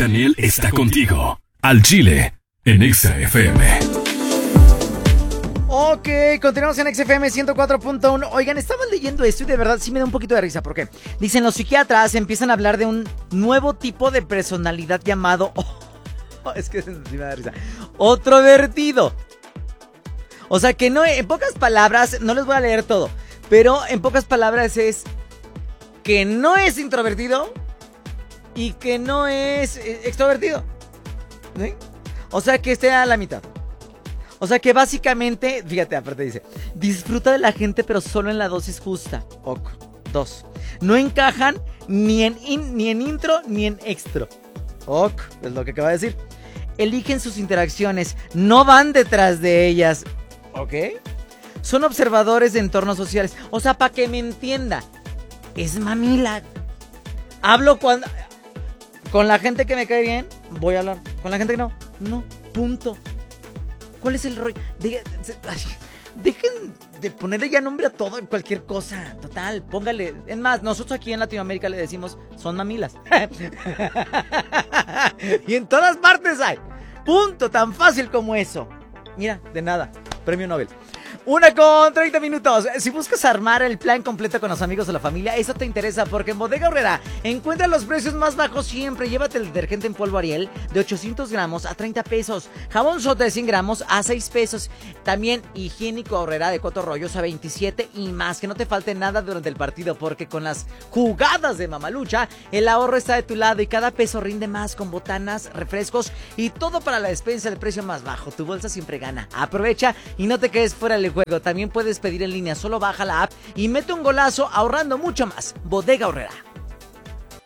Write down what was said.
Daniel está contigo. Al Chile, en Exa FM. Ok, continuamos en XFM 104.1. Oigan, estamos leyendo esto y de verdad sí me da un poquito de risa. ¿Por qué? Dicen, los psiquiatras empiezan a hablar de un nuevo tipo de personalidad llamado... es que sí me da risa. Otrovertido. O sea que no, en pocas palabras, no les voy a leer todo, pero en pocas palabras es que no es introvertido y que no es extrovertido, ¿sí? O sea que esté a la mitad. O sea que básicamente, fíjate, aparte dice, disfruta de la gente pero solo en la dosis justa. Ok. 2. No encajan ni en intro ni en extra. Ok, es lo que acaba de decir. Eligen sus interacciones, no van detrás de ellas. Ok. Son observadores de entornos sociales. O sea, para que me entienda, es mamila. Hablo cuando... Con la gente que me cae bien, voy a hablar. Con la gente que no, no, punto. ¿Cuál es el rollo? Dejen de ponerle ya nombre a todo en cualquier cosa. Total, póngale. Es más, nosotros aquí en Latinoamérica le decimos, son mamilas. Y en todas partes hay. Punto, tan fácil como eso. Mira, de nada, premio Nobel. 1:30. Si buscas armar el plan completo con los amigos o la familia, eso te interesa porque en Bodega Aurrera encuentra los precios más bajos siempre. Llévate el detergente en polvo Ariel de 800 gramos a 30 pesos. Jabón Sota de 100 gramos a 6 pesos. También higiénico Aurrera de 4 rollos a 27 y más. Que no te falte nada durante el partido porque con las jugadas de Mamalucha, el ahorro está de tu lado y cada peso rinde más con botanas, refrescos y todo para la despensa del precio más bajo. Tu bolsa siempre gana. Aprovecha y no te quedes fuera del juego. También puedes pedir en línea, solo baja la app y mete un golazo ahorrando mucho más. Bodega Aurrera.